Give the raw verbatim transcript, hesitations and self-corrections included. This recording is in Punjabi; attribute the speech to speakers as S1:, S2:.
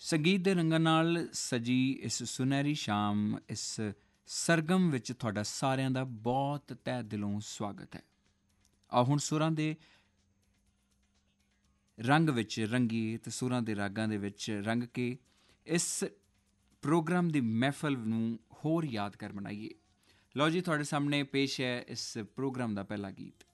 S1: ਸੰਗੀਤ ਦੇ ਰੰਗਾਂ ਨਾਲ ਸਜੀ ਇਸ ਸੁਨਹਿਰੀ ਸ਼ਾਮ, ਇਸ ਸਰਗਮ ਵਿੱਚ ਤੁਹਾਡਾ ਸਾਰਿਆਂ ਦਾ ਬਹੁਤ ਤਹਿ ਦਿਲੋਂ ਸਵਾਗਤ ਹੈ। ਆਓ ਹੁਣ ਸੁਰਾਂ ਦੇ ਰੰਗ ਵਿੱਚ ਰੰਗੀਏ ਅਤੇ ਸੁਰਾਂ ਦੇ ਰਾਗਾਂ ਦੇ ਵਿੱਚ ਰੰਗ ਕੇ ਇਸ ਪ੍ਰੋਗਰਾਮ ਦੀ ਮਹਿਫਲ ਨੂੰ ਹੋਰ ਯਾਦਗਾਰ ਬਣਾਈਏ। ਲਓ ਜੀ, ਤੁਹਾਡੇ ਸਾਹਮਣੇ ਪੇਸ਼ ਹੈ ਇਸ ਪ੍ਰੋਗਰਾਮ ਦਾ ਪਹਿਲਾ ਗੀਤ।